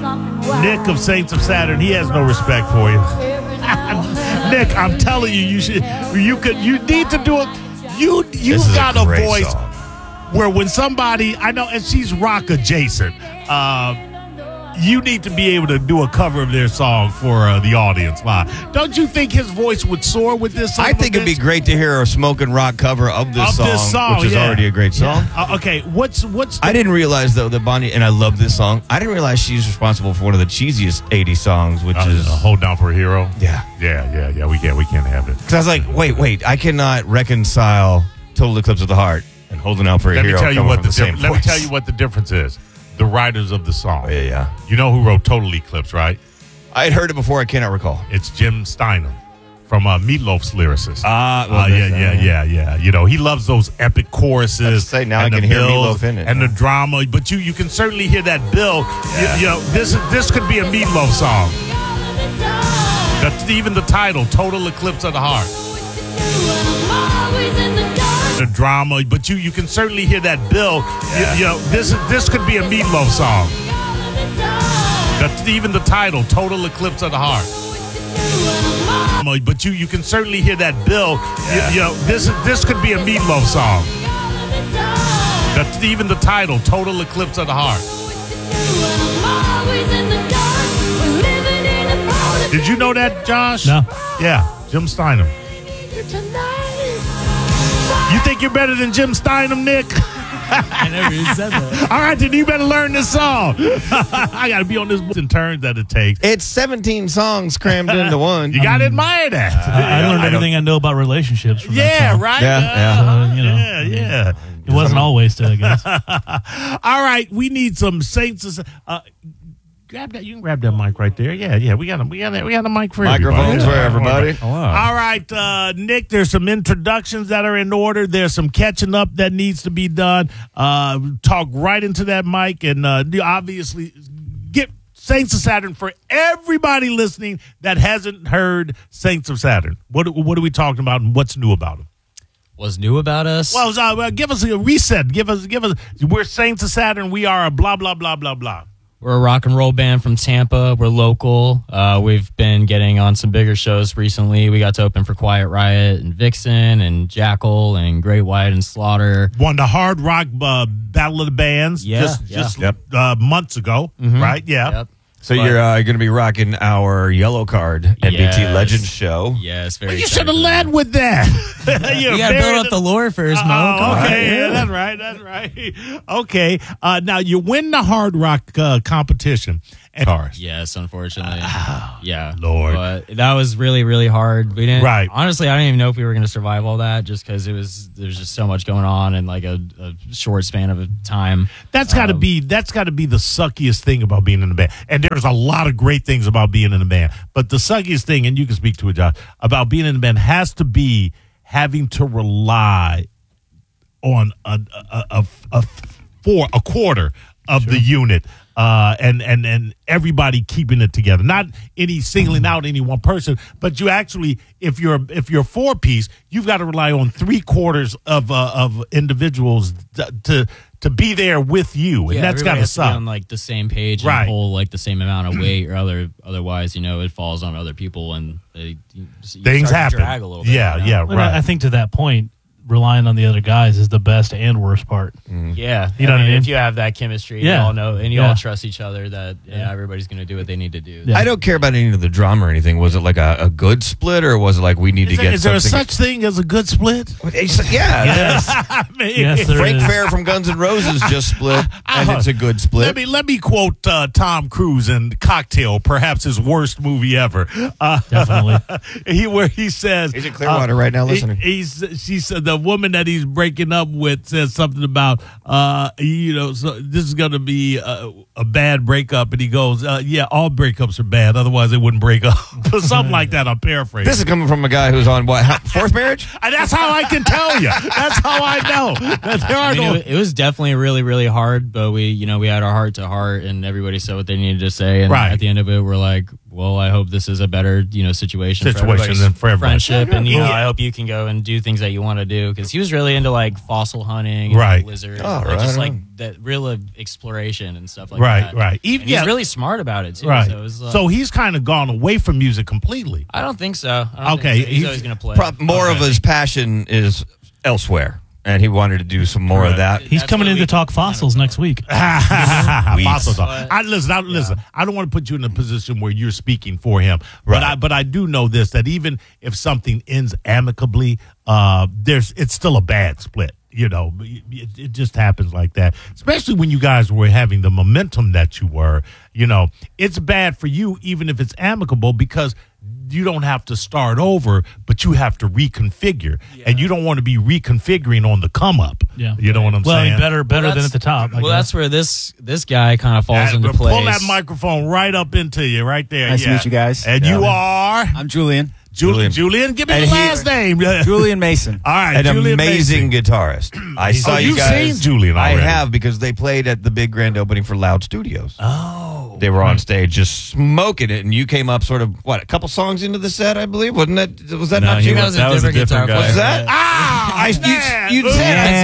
Nick of Saints of Saturn, he has no respect for you. Nick, I'm telling you, you need to do it. You've got a voice song. where when somebody, I know, and she's rock adjacent, you need to be able to do a cover of their song for the audience live. Don't you think his voice would soar with this song? I think it'd be great to hear a smoking rock cover of this song, which is already a great song. Yeah. Okay, what's I didn't realize, though, that Bonnie, and I love this song, I didn't realize she's responsible for one of the cheesiest 80s songs, which is Hold Down for a Hero? Yeah. Yeah, we can't have it. Because I was like, wait, I cannot reconcile Total Eclipse of the Heart and Holding Out for a Hero. Let me tell you what the difference is. The writers of the song. Oh, yeah. You know who wrote Total Eclipse, right? I had heard it before. I cannot recall. It's Jim Steinman from Meatloaf's lyricist. Yeah. You know, he loves those epic choruses. Now I can hear Meatloaf in it. And the drama. But you can certainly hear that build. Yeah. You know, this could be a Meatloaf song. That's even the title, Total Eclipse of the Heart. The drama, but you can certainly hear that build. Yeah. You know, this could be a Meatloaf song. That's even the title, Total Eclipse of the Heart. But you can certainly hear that build. Yeah. You know, this could be a Meatloaf song. That's even the title, Total Eclipse of the Heart. Did you know that, Josh? No. Yeah, Jim Steinman. You think you're better than Jim Steinman, Nick? I never even said that. All right, then you better learn this song. I got to be on this in turns that it takes. It's 17 songs crammed into one. You got to admire that. I learned everything I know about relationships from that Yeah, song. right. Yeah. Yeah. It wasn't all wasted, I guess. All right, we need some Saints. Grab that. You can grab that mic right there. Yeah. We got a mic for Microphones for everybody. Oh, wow. All right, Nick, there's some introductions that are in order. There's some catching up that needs to be done. Talk right into that mic and obviously get Saints of Saturn for everybody listening that hasn't heard Saints of Saturn. What are we talking about and what's new about them? What's new about us? Well, give us a reset. Give us. We're Saints of Saturn. We are a blah, blah, blah, blah, blah. We're a rock and roll band from Tampa. We're local. We've been getting on some bigger shows recently. We got to open for Quiet Riot and Vixen and Jackal and Great White and Slaughter. Won the Hard Rock Battle of the Bands just months ago, right? Yeah. Yep. So you're going to be rocking our yellow card NBT Yes. Legends show. Yes, very You excited should have for that. led with that. You got to build up the lore first, Mo. Oh, Come on. okay, yeah, that's right. Okay, now you win the Hard Rock competition. And cars. Yes, unfortunately. Yeah. Lord. But that was really, really hard. We didn't. Right. Honestly, I didn't even know if we were going to survive all that just because there's just so much going on in like a short span of a time. That's got to be the suckiest thing about being in a band. And there's a lot of great things about being in a band, but the suckiest thing, and you can speak to it, Josh, about being in a band has to be having to rely on a quarter of the unit. And everybody keeping it together, not any singling out any one person, but you actually, if you're a 4-piece, you've got to rely on 3/4 of individuals to be there with you, and that's got to be suck. on like the same page Right. and pull like the same amount of weight, or otherwise, it falls on other people and Things happen. Drag a little bit, Yeah, But right. I think to that point, relying on the other guys is the best and worst part. Yeah, You know what I mean? If you have that chemistry, Yeah. you all know, and you Yeah. all trust each other, that everybody's going to do what they need to do. Yeah. I don't care about any of the drama or anything. Was it like a good split, or was it like we need to get Is there something? such thing as a good split? Yeah. I mean, Yes, there Frank is. Fair from Guns N' Roses just split, and it's a good split. Let me quote Tom Cruise in Cocktail, perhaps his worst movie ever. Definitely. He says He's in Clearwater right now listening. She said the woman that he's breaking up with says something about so this is going to be a bad breakup, and he goes, all breakups are bad, otherwise they wouldn't break up. Something like that. I'm paraphrasing. This is coming from a guy who's on fourth marriage? And that's how I can tell you. That's how I know. That there are no. It was definitely really, really hard, but we had our heart to heart, and everybody said what they needed to say, and Right. at the end of it, we're like, well, I hope this is a better, situation for everybody's than for everybody. friendship, and Yeah. I hope you can go and do things that you want to do, because he was really into like fossil hunting, and Right. lizards, Oh, and, right just like on. that real exploration and stuff like Right, that. right. And Even, he's really smart about it too. right. So, it was, So he's kind of gone away from music completely. I don't think so. I don't Okay, think so. He's he's- always going to play. More of his passion is elsewhere, and he wanted to do some more of that. He's That's coming what in we- to talk fossils next week. Fossils. But- Listen. I don't want to put you in a position where you're speaking for him, Right. but I do know this, that even if something ends amicably, it's still a bad split. It just happens like that, especially when you guys were having the momentum that you were. It's bad for you, even if it's amicable, because you don't have to start over, but you have to reconfigure, and you don't want to be reconfiguring on the come up. Yeah. You know what I'm Well, I saying? mean, better than that's- at the top. I Well, guess. that's where this guy kind of falls into place. Pull that microphone right up into you, right there. Nice to meet you guys. And you are I'm Julian. Julian. Give me And the he- last name. Julian Mason. All right, An Julian amazing Mason. guitarist. I saw you you've guys. seen Julian I already. have, because they played at the big grand opening for Loud Studios. Oh, they were on stage just smoking it, and you came up sort of a couple songs into the set, I believe. Was that not you? that was a different guy. Was that? You said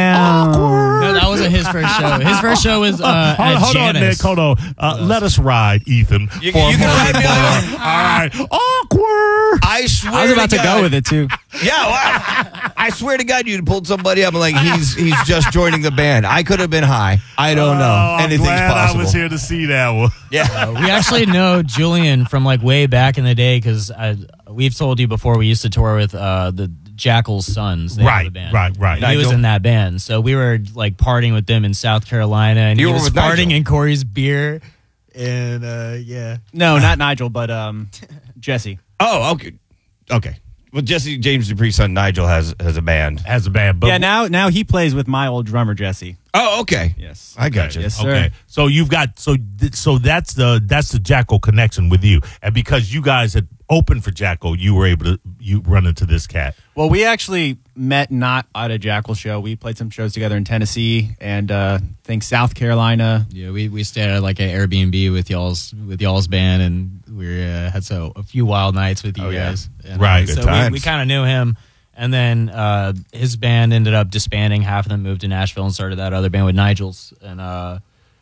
No, that wasn't his first show. His first show was at Hold on, Janus. Nick. Hold on. Let us ride, Ethan. You can ride me on. All right. Awkward. I swear. I was about to God. go with it too. Yeah, well, I swear to God, you'd pulled somebody up and like he's just joining the band. I could have been high. I don't know. I'm Anything's glad possible. I was here to see that one. Yeah. We actually know Julian from like way back in the day, because we've told you before, we used to tour with the Jackal's Sons. They have Right, a band. right. And he was Nigel? in that band, so we were like partying with them in South Carolina, and You he were was with partying Nigel? in Corey's beer, and yeah. No, not Nigel, but Jesse. Oh, okay. Well, Jesse James Dupree's son Nigel has a band. Has a band, but Yeah, now he plays with my old drummer Jesse. Oh, okay. Yes. I got you. Yes, sir. okay. So you've got so that's the Jackal connection with you, and because you guys had opened for Jackal, you were able to run into this cat. Well, we actually met not at a Jackal show. We played some shows together in Tennessee and I think South Carolina. Yeah, we stayed at like an Airbnb with y'all's band, and we had a few wild nights with you yeah. guys. And, Right. So Good times. we kind of knew him, and then his band ended up disbanding. Half of them moved to Nashville and started that other band with Nigel's, and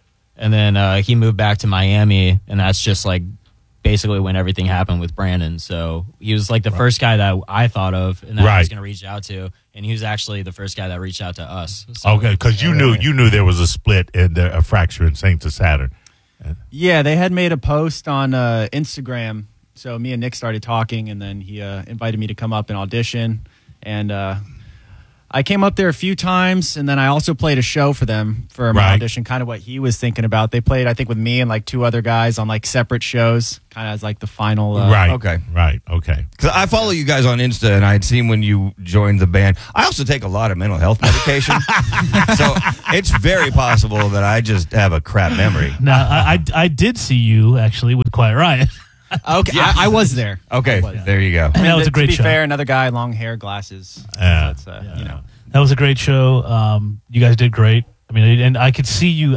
then he moved back to Miami, and that's just like basically when everything happened with Brandon. So he was like the first guy that I thought of, and that I was Right. going to reach out to, and he was actually the first guy that reached out to us. So, Okay, because you knew there was a split and a fracture in Saints of Saturn. Yeah, they had made a post on Instagram. So me and Nick started talking, and then he invited me to come up and audition. And I came up there a few times, and then I also played a show for them for my Right. audition, kind of what he was thinking about. They played, I think, with me and like two other guys on like separate shows, kind of as like the final. Right. okay. Right. Okay. Because I follow you guys on Insta, and I had seen when you joined the band. I also take a lot of mental health medication, so it's very possible that I just have a crap memory. Now, I did see you actually with Quiet Riot. Okay, I was there. Okay, there you go. That was a great to be show. fair, another guy, long hair, glasses. Yeah. So it's, you know. That was a great show. You guys did great. I mean, and I could see you.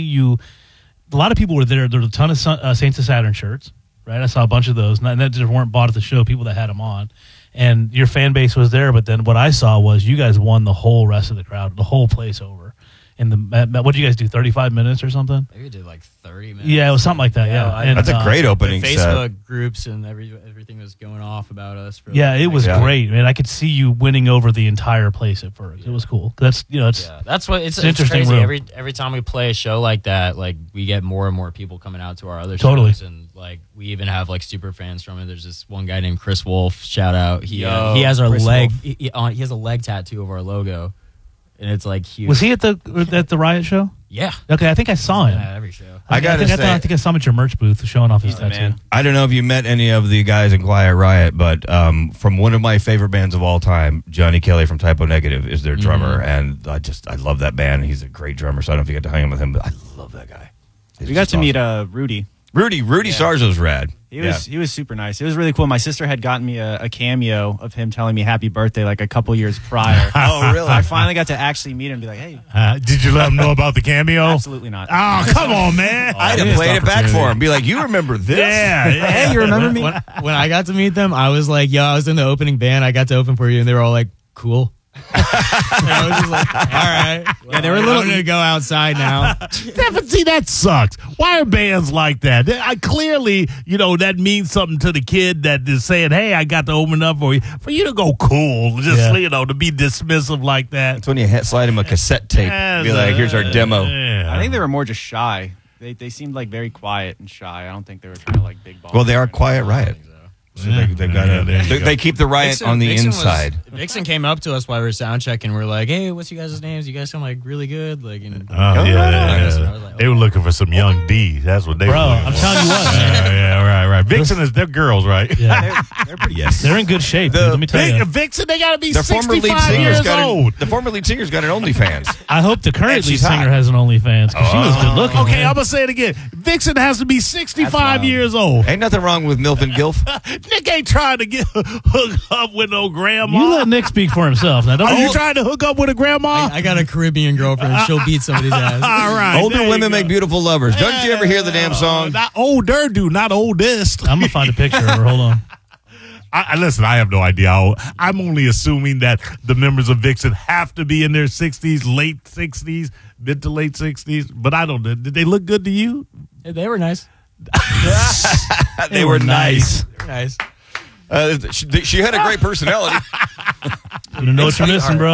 A lot of people were there. There were a ton of Saints of Saturn shirts, right? I saw a bunch of those, and that just weren't bought at the show. People that had them on, and your fan base was there. But then what I saw was you guys won the whole rest of the crowd, the whole place over. And what did you guys do? 35 minutes or something? Maybe we did like 30 minutes. Yeah, it was something like that. Yeah, I- And, That's a great The opening set. Facebook groups and everything was going off about us. For Yeah, like, it was Yeah. great, man. I could see you winning over the entire place at first. It was cool. That's it's Yeah, that's what it's an interesting crazy. room. Every time we play a show like that, like we get more and more people coming out to our other Totally. shows, and like we even have like super fans from it. There's this one guy named Chris Wolf. Shout out. He has our Chris leg. Wolf. He has a leg tattoo of our logo, and it's like huge. Was he at the Riot show? Yeah. Okay, I think I saw him. At every show. I gotta think say- I think I saw him at your merch booth showing off his the tattoo. man. I don't know if you met any of the guys in Quiet Riot, but from one of my favorite bands of all time, Johnny Kelly from Typo Negative is their drummer, and I love that band. He's a great drummer, so I don't know if you get to hang with him, but I love that guy. We got to meet Rudy. Rudy Sarzo's rad. He was super nice. It was really cool. My sister had gotten me a cameo of him telling me happy birthday like a couple years prior. Oh, really? So I finally got to actually meet him and be like, hey, Did you let him know about the cameo? absolutely not. Oh, come on, man. I'd have played it back for him. Be like, you remember this? Yeah. Hey, you remember me? When I got to meet them, I was like, yo, I was in the opening band. I got to open for you. And they were all like, cool. And I was just like, all right. Yeah, they were a little. I'm going to go outside now. Yeah, but see, that sucks. Why are bands like that? I clearly, that means something to the kid that is saying, hey, I got to open up for you. For you to go cool, just, to be dismissive like that. That's when you slide him a cassette tape. Be like, here's our demo. Yeah. I think they were more just shy. They seemed like very quiet and shy. I don't think they were trying to like big ball. Well, they are Quiet Riot. So they've got they keep the riot on the inside. Vixen came up to us while we were sound checking. We're like, hey, what's you guys' names? You guys sound like really good. Like, yeah. They were looking for some young D. That's what they were. Bro, looking I'm for. telling you what, man. Yeah, right. Vixen they're girls, right? Yeah. They're pretty. Yes. They're in good shape, dude. Let me tell you. Vixen, they got to be The former lead 65 singer's years got old. the former lead singer's got an OnlyFans. I hope the And current lead she's singer hot. has an OnlyFans because she was good looking. Okay, man. I'm going to say it again. Vixen has to be 65 years old. Ain't nothing wrong with Milf and Gilf. Nick ain't trying to get hooked up with no grandma. You let Nick speak for himself. Now, don't Are you trying to hook up with a grandma? I got a Caribbean girlfriend. She'll beat somebody's ass. All right. Older there you women go. make beautiful lovers. Don't you ever hear the damn song? Not older, dude, not oldest. I'm gonna find a picture of her. Hold on. Listen, I have no idea. I'm only assuming that the members of Vixen have to be in their 60s, late 60s, mid to late 60s. But I don't know. Did they look good to you? They were nice. They were nice. They were nice. She had a great personality. You don't know what you're missing, bro.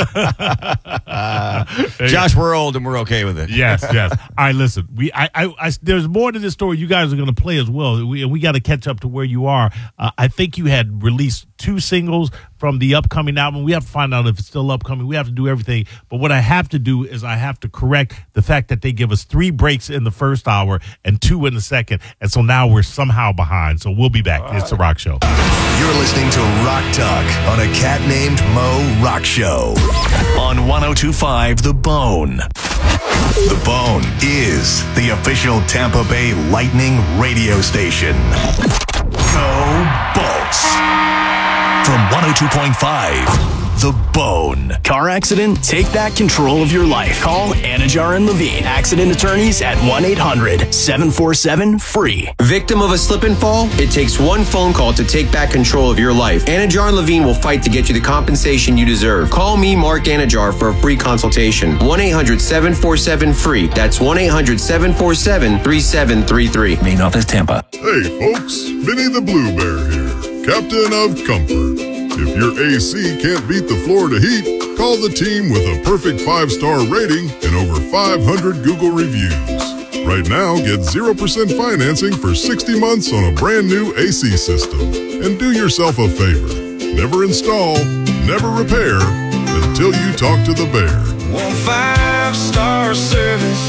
Josh, we're old and we're okay with it. Yes. All right, listen. There's more to this story. You guys are going to play as well. We got to catch up to where you are. I think you had released 2 singles from the upcoming album. We have to find out if it's still upcoming. We have to do everything. But what I have to do is I have to correct the fact that they give us 3 breaks in the first hour and 2 in the second. And so now we're somehow behind. So we'll be back. It's The Rock Show. You're listening to Rock Talk on a cat named Mo Rock Show on 102.5 The Bone. The Bone is the official Tampa Bay Lightning radio station. Go Bolts. From 102.5 The Bone. Car accident? Take back control of your life. Call Anajar and Levine. Accident attorneys at 1-800-747-FREE. Victim of a slip and fall? It takes one phone call to take back control of your life. Anajar and Levine will fight to get you the compensation you deserve. Call me, Mark Anajar, for a free consultation. 1-800-747-FREE. That's 1-800-747-3733. Main office, Tampa. Hey folks, Vinny the Blue Bear here, Captain of Comfort. If your AC can't beat the Florida heat, call the team with a perfect 5-star rating and over 500 Google reviews. Right now, get 0% financing for 60 months on a brand new AC system. And do yourself a favor. Never install, never repair until you talk to the bear. 5-star service.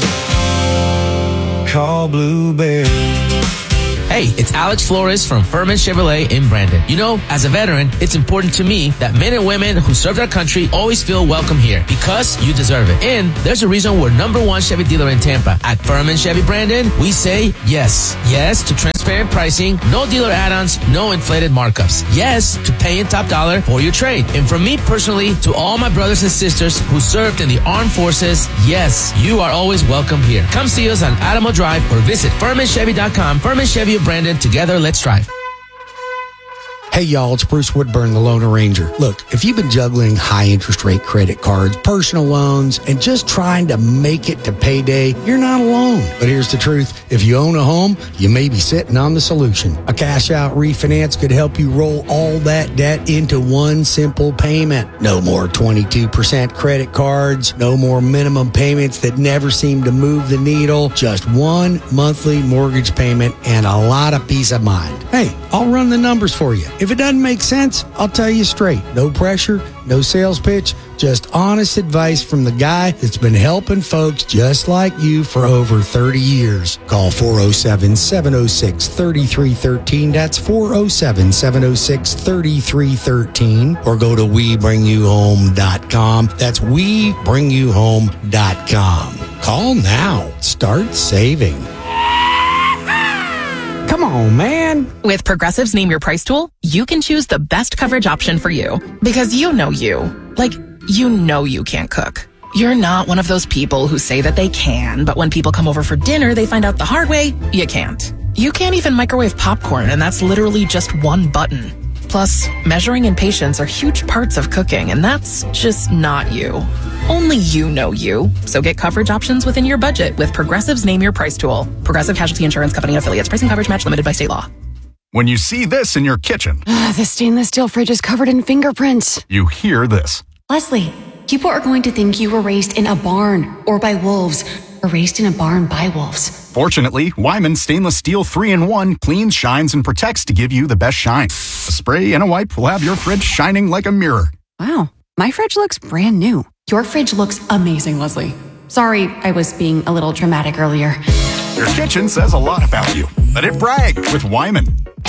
Call Blue Bear. Hey, it's Alex Flores from Furman Chevrolet in Brandon. You know, as a veteran, it's important to me that men and women who serve their country always feel welcome here because you deserve it. And there's a reason we're #1 Chevy dealer in Tampa. At Furman Chevy Brandon, we say yes. Yes to transparent pricing, no dealer add-ons, no inflated markups. Yes to paying top dollar for your trade. And from me personally to all my brothers and sisters who served in the armed forces, yes, you are always welcome here. Come see us on Alamo Drive or visit FurmanChevy.com. Furman Chevy of Brandon. Together, let's drive. Hey y'all, it's Bruce Woodburn, the Loan Arranger. Look, if you've been juggling high interest rate credit cards, personal loans, and just trying to make it to payday, you're not alone. But here's the truth. If you own a home, you may be sitting on the solution. A cash out refinance could help you roll all that debt into one simple payment. No more 22% credit cards, no more minimum payments that never seem to move the needle, just one monthly mortgage payment and a lot of peace of mind. Hey, I'll run the numbers for you. If it doesn't make sense, I'll tell you straight. No pressure, no sales pitch, just honest advice from the guy that's been helping folks just like you for over 30 years. Call 407-706-3313. That's 407-706-3313. Or go to WeBringYouHome.com. That's WeBringYouHome.com. Call now. Start saving. Come on, man. driving? With Progressive's Name Your Price tool, you can choose the best coverage option for you. Because you know you. Like, you know you can't cook. You're not one of those people who say that they can, but when people come over for dinner, they find out the hard way, you can't. You can't even microwave popcorn, and that's literally just one button. Plus, measuring and patience are huge parts of cooking, and that's just not you. Only you know you. So get coverage options within your budget with Progressive's Name Your Price tool. Progressive Casualty Insurance Company and affiliates. Pricing coverage match limited by state law. When you see this in your kitchen, The stainless steel fridge is covered in fingerprints. you hear this. Leslie, people are going to think you were raised in a barn or by wolves or raised in a barn by wolves. Fortunately, Wyman Stainless Steel 3-in-1 cleans, shines, and protects to give you the best shine. A spray and a wipe will have your fridge shining like a mirror. Wow, my fridge looks brand new. Your fridge looks amazing, Leslie. Sorry, I was being a little dramatic earlier. Your kitchen says a lot about you. Let it brag with Wyman.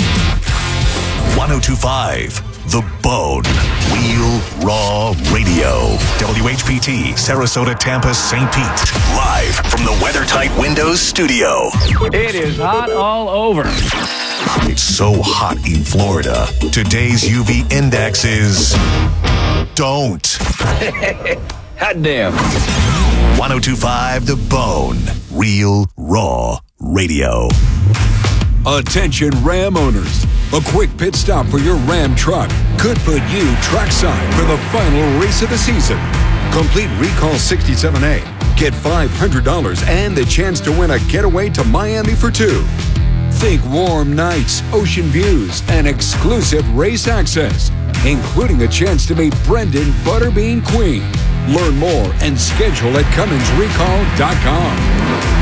1025 The Bone. Real Raw Radio. WHPT, Sarasota, Tampa, St. Pete. Live from the WeatherTight Windows studio. It is hot all over. It's so hot in Florida. Today's UV index is... don't. Hot damn. 1025 The Bone. Real Raw Radio. Attention Ram owners. A quick pit stop for your Ram truck could put you trackside for the final race of the season. Complete Recall 67A. Get $500 and the chance to win a getaway to Miami for two. Think warm nights, ocean views, and exclusive race access, including a chance to meet Brendan Butterbean Queen. Learn more and schedule at CumminsRecall.com.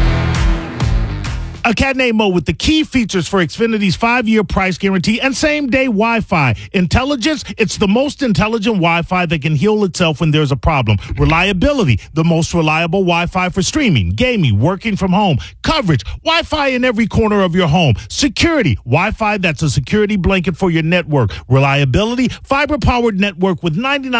A cat named Mo with the key features for Xfinity's 5-year price guarantee and same-day Wi-Fi. Intelligence, it's the most intelligent Wi-Fi that can heal itself when there's a problem. Reliability, the most reliable Wi-Fi for streaming, gaming, working from home. Coverage, Wi-Fi in every corner of your home. Security, Wi-Fi that's a security blanket for your network. Reliability, fiber-powered network with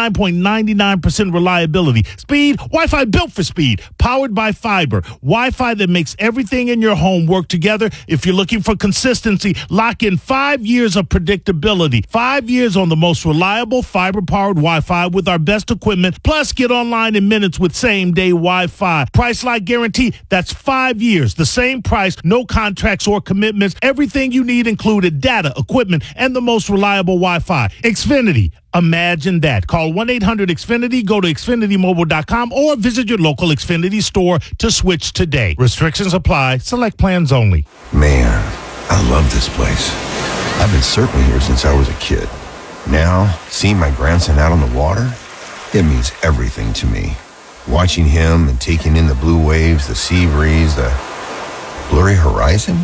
99.99% reliability. Speed, Wi-Fi built for speed, powered by fiber. Wi-Fi that makes everything in your home work together. If you're looking for consistency, lock in 5 years of predictability. 5 years on the most reliable fiber-powered Wi-Fi with our best equipment. Plus, get online in minutes with same-day Wi-Fi. Price like guarantee, that's 5 years. The same price, no contracts or commitments. Everything you need included, data, equipment, and the most reliable Wi-Fi. Xfinity. Imagine that. Call 1-800-XFINITY, go to XfinityMobile.com, or visit your local Xfinity store to switch today. Restrictions apply. Select plans only. Man, I love this place. I've been surfing here since I was a kid. Now, seeing my grandson out on the water, it means everything to me. Watching him and taking in the blue waves, the sea breeze, the blurry horizon.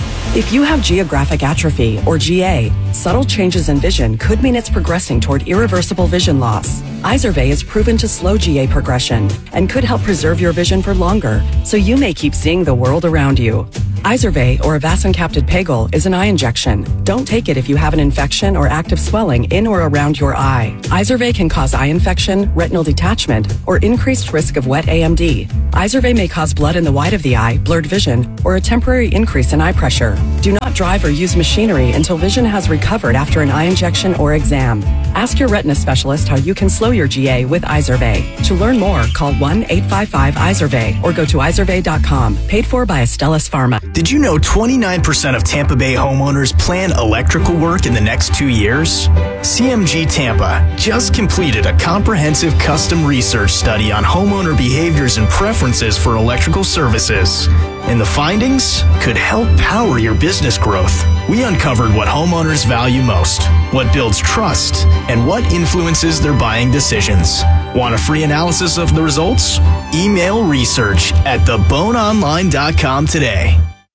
If you have geographic atrophy, or GA, subtle changes in vision could mean it's progressing toward irreversible vision loss. Izervay is proven to slow GA progression and could help preserve your vision for longer, so you may keep seeing the world around you. Izervay, or avacincaptad pegol, is an eye injection. Don't take it if you have an infection or active swelling in or around your eye. Izervay can cause eye infection, retinal detachment, or increased risk of wet AMD. Izervay may cause blood in the white of the eye, blurred vision, or a temporary increase in eye pressure. Do not drive or use machinery until vision has recovered after an eye injection or exam. Ask your retina specialist how you can slow your GA with Izervay. To learn more, call 1-855-IZERVAY or go to izervay.com. Paid for by Astellas Pharma. Did you know 29% of Tampa Bay homeowners plan electrical work in the next 2 years? CMG Tampa just completed a comprehensive custom research study on homeowner behaviors and preferences for electrical services. And the findings could help power your business growth. We uncovered what homeowners value most, what builds trust, and what influences their buying decisions. Want a free analysis of the results? Email research at theboneonline.com today.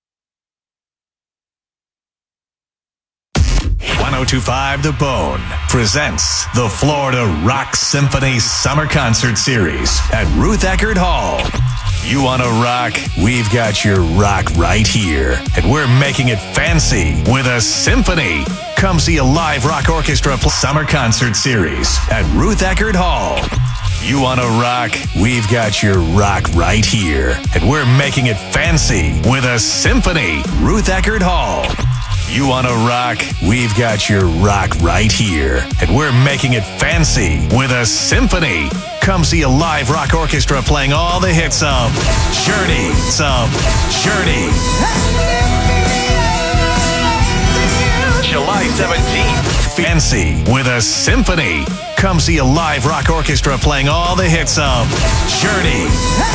1025 The Bone presents the Florida Rock Symphony Summer Concert Series at Ruth Eckerd Hall. You want to rock? We've got your rock right here. And we're making it fancy with a symphony. Come see a live rock orchestra summer concert series at Ruth Eckerd Hall. You want to rock? We've got your rock right here. And we're making it fancy with a symphony. Ruth Eckerd Hall. You want to rock? We've got your rock right here. And we're making it fancy with a symphony. Come see a live rock orchestra playing all the hits of Journey. July 17th. Fancy with a symphony. Come see a live rock orchestra playing all the hits of Journey.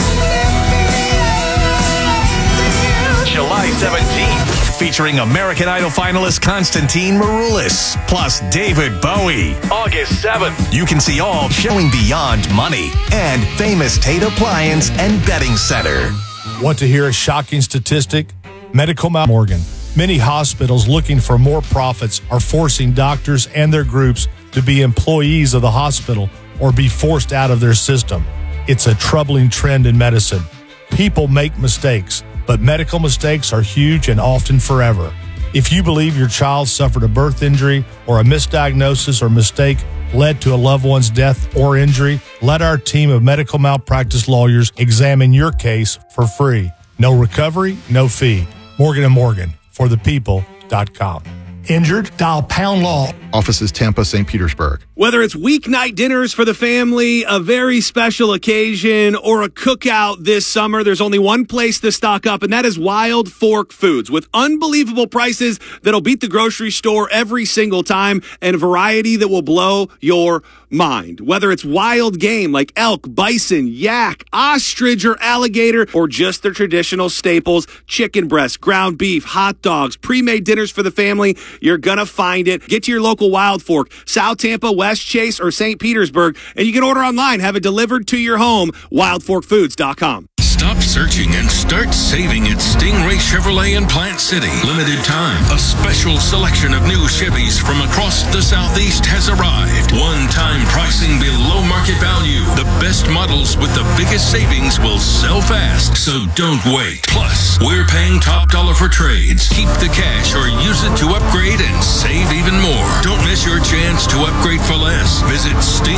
July 17th. Featuring American Idol finalist Constantine Maroulis, plus David Bowie. August 7th. You can see all showing Beyond Money and famous Tate Appliance and Betting Center. Want to hear a shocking statistic? Medical Morgan. Many hospitals looking for more profits are forcing doctors and their groups to be employees of the hospital or be forced out of their system. It's a troubling trend in medicine. People make mistakes, but medical mistakes are huge and often forever. If you believe your child suffered a birth injury or a misdiagnosis or mistake led to a loved one's death or injury, let our team of medical malpractice lawyers examine your case for free. No recovery, no fee. Morgan & Morgan, forthepeople.com. Injured? Dial Pound Law. Offices Tampa, St. Petersburg. Whether it's weeknight dinners for the family, a very special occasion, or a cookout this summer, there's only one place to stock up, and that is Wild Fork Foods. With unbelievable prices that'll beat the grocery store every single time, and a variety that will blow your mind. Whether it's wild game like elk, bison, yak, ostrich, or alligator, or just the traditional staples, chicken breast, ground beef, hot dogs, pre-made dinners for the family, you're gonna find it. Get to your local Wild Fork, South Tampa, West Chase, or St. Petersburg, and you can order online, have it delivered to your home, wildforkfoods.com. Stop searching and start saving at Stingray Chevrolet in Plant City. Limited time. A special selection of new Chevys from across the Southeast has arrived. One-time pricing below market value. The best models with the biggest savings will sell fast, so don't wait. Plus, we're paying top dollar for trades. Keep the cash or use it to upgrade and save even more. Don't miss your chance to upgrade for less. Visit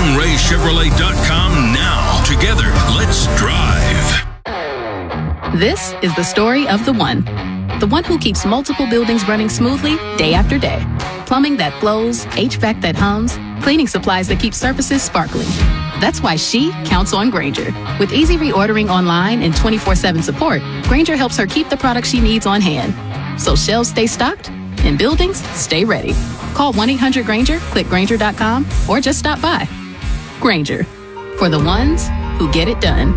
StingrayChevrolet.com now. Together, let's drive. This is the story of the one who keeps multiple buildings running smoothly day after day. Plumbing that flows, HVAC that hums, cleaning supplies that keep surfaces sparkling. That's why she counts on Grainger. With easy reordering online and 24/7 support, Grainger helps her keep the products she needs on hand. So shelves stay stocked and buildings stay ready. Call 1-800-GRAINGER, click Grainger.com, or just stop by. Grainger, for the ones who get it done.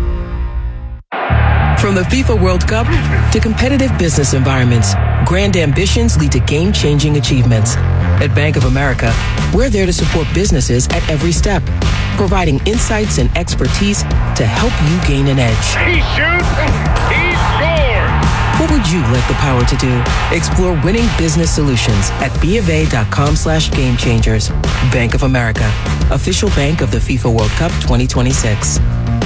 From the FIFA World Cup to competitive business environments, grand ambitions lead to game-changing achievements. At Bank of America, we're there to support businesses at every step, providing insights and expertise to help you gain an edge. He shoots, he scores! What would you like the power to do? Explore winning business solutions at BofA.com/gamechangers. Bank of America, official bank of the FIFA World Cup 2026.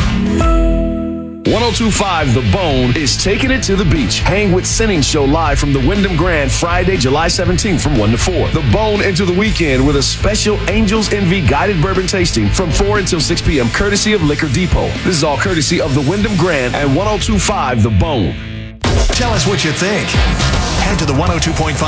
102.5 The Bone is taking it to the beach. Hang with Sinning Show live from the Wyndham Grand Friday, July 17th from 1 to 4. The Bone into the weekend with a special Angels Envy guided bourbon tasting from 4 until 6 p.m. courtesy of Liquor Depot. This is all courtesy of the Wyndham Grand and 102.5 The Bone. Tell us what you think. Head to the 102.5